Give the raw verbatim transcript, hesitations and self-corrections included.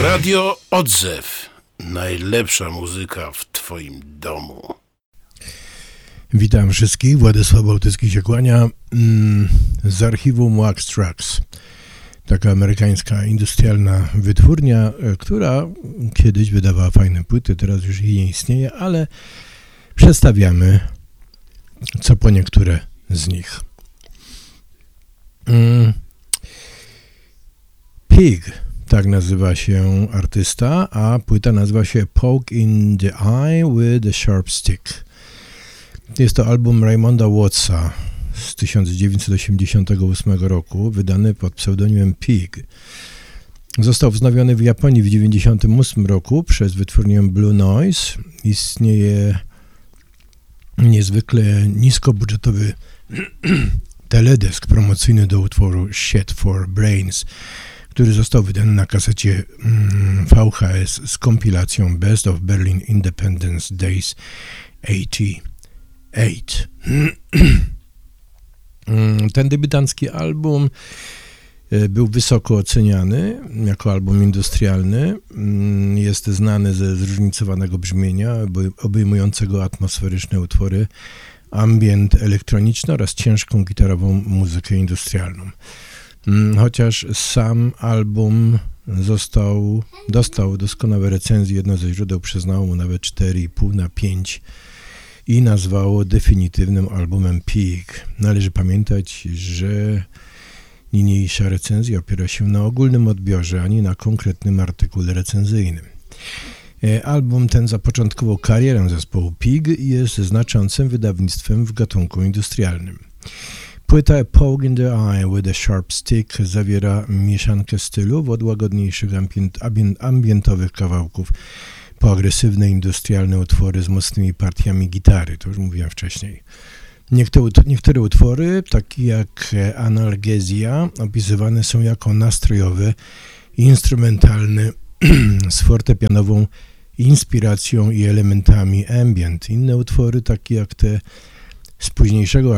Radio Odzew. Najlepsza muzyka w twoim domu. Witam wszystkich. Władysław Bałtycki się kłania z archiwum Wax Trax. Taka amerykańska industrialna wytwórnia, która kiedyś wydawała fajne płyty, teraz już jej nie istnieje, ale przedstawiamy co po niektóre z nich. Pig, tak nazywa się artysta, a płyta nazywa się Poke in the Eye with a Sharp Stick. Jest to album Raymonda Wattsa z tysiąc dziewięćset osiemdziesiątego ósmego roku, wydany pod pseudonimem Pig. Został wznowiony w Japonii w tysiąc dziewięćset dziewięćdziesiątym ósmym roku przez wytwórnię Blue Noise. Istnieje niezwykle niskobudżetowy teledysk promocyjny do utworu Shit for Brains, który został wydany na kasecie V H S z kompilacją Best of Berlin Independence Days osiemdziesiąt osiem. Ten debiutancki album był wysoko oceniany jako album industrialny. Jest znany ze zróżnicowanego brzmienia, obejmującego atmosferyczne utwory, ambient elektroniczny oraz ciężką gitarową muzykę industrialną. Chociaż sam album został, dostał doskonałe recenzje, jedno ze źródeł przyznało mu nawet cztery i pół na pięć i nazwało definitywnym albumem Pig. Należy pamiętać, że niniejsza recenzja opiera się na ogólnym odbiorze, a nie na konkretnym artykule recenzyjnym. Album ten zapoczątkował karierę zespołu Pig i jest znaczącym wydawnictwem w gatunku industrialnym. Płyta Poke in the Eye with a Sharp Stick zawiera mieszankę stylów od łagodniejszych ambient, ambient, ambientowych kawałków po agresywne industrialne utwory z mocnymi partiami gitary, to już mówiłem wcześniej. Niektóre, niektóre utwory, takie jak Analgesia, opisywane są jako nastrojowe i instrumentalne z fortepianową inspiracją i elementami ambient. Inne utwory, takie jak te z późniejszego